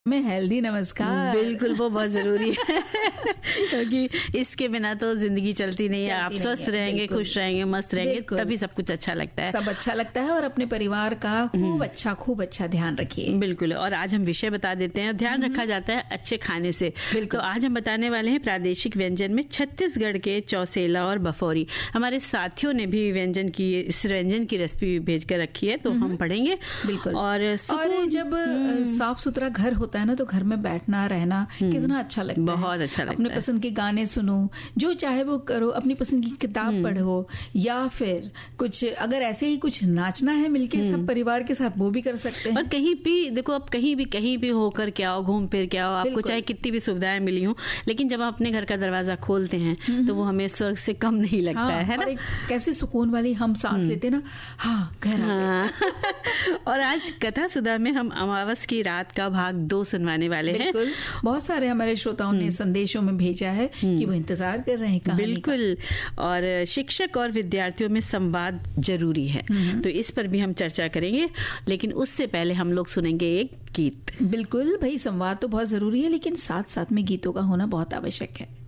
में हेल्दी नमस्कार। बिल्कुल, वो बहुत जरूरी है क्योंकि इसके बिना तो जिंदगी चलती नहीं है। आप स्वस्थ रहेंगे, खुश रहेंगे, मस्त रहेंगे, तभी सब कुछ अच्छा लगता है। सब अच्छा लगता है और अपने परिवार का खूब अच्छा ध्यान रखिए। बिल्कुल। और आज हम विषय बता देते हैं। ध्यान रखा जाता है अच्छे खाने से। तो आज हम बताने वाले हैं प्रादेशिक व्यंजन में छत्तीसगढ़ के चौसेला और बफौरी। हमारे साथियों ने भी इस व्यंजन की रेसिपी भेज कर रखी है, तो हम पढ़ेंगे। बिल्कुल। और जब साफ सुथरा घर होता है ना, तो घर में बैठना रहना कितना अच्छा लगता है। बहुत अच्छा लगता है। अपने पसंद के गाने सुनो, जो चाहे वो करो, अपनी पसंद की किताब पढ़ो, या फिर कुछ अगर ऐसे ही कुछ नाचना है मिलके सब परिवार के साथ, वो भी कर सकते हैं। और कहीं भी देखो, आप कहीं भी होकर के आओ, घूम फिर के आओ, आपको चाहे कितनी भी सुविधाएं मिली हो, लेकिन जब आप अपने घर का दरवाजा खोलते हैं तो वो हमें स्वर्ग से कम नहीं लगता है ना। और कैसे सुकून वाली हम सांस लेते ना। घर और आज कथा सुधा में हम अमावस की रात का भाग 2 सुनवाने वाले हैं। बिल्कुल। बहुत सारे हमारे श्रोताओं ने संदेशों में भेजा है कि वो इंतजार कर रहे हैं कहानी बिल्कुल का। और शिक्षक और विद्यार्थियों में संवाद जरूरी है, तो इस पर भी हम चर्चा करेंगे, लेकिन उससे पहले हम लोग सुनेंगे एक गीत। बिल्कुल भाई, संवाद तो बहुत जरूरी है, लेकिन साथ साथ में गीतों का होना बहुत आवश्यक है।